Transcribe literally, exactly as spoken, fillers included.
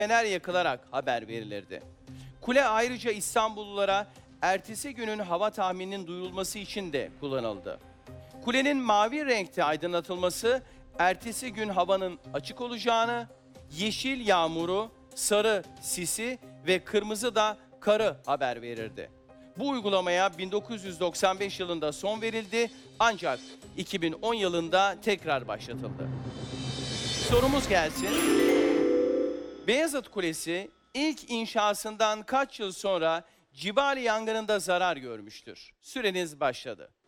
fener yakılarak haber verilirdi. Kule ayrıca İstanbullulara ertesi günün hava tahmininin duyurulması için de kullanıldı. Kulenin mavi renkte aydınlatılması ertesi gün havanın açık olacağını, yeşil yağmuru, sarı sisi ve kırmızı da karı haber verirdi. Bu uygulamaya bin dokuz yüz doksan beş yılında son verildi ancak iki bin on yılında tekrar başlatıldı. Sorumuz gelsin. Beyazıt Kulesi ilk inşasından kaç yıl sonra Cibali yangınında zarar görmüştür? Süreniz başladı.